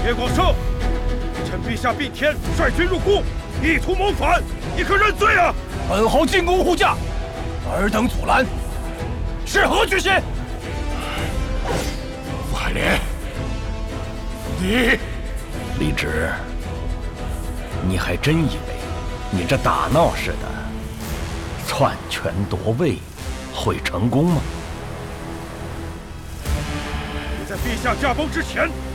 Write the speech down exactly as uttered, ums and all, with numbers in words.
叶广胜，臣陛下并天率军入宫，意图谋反，你可认罪啊！ 本侯进宫护驾，尔等阻拦，是何居心？ 傅海莲，你， 李直，你还真以为你这打闹似的篡权夺位会成功吗？ 你在陛下驾崩之前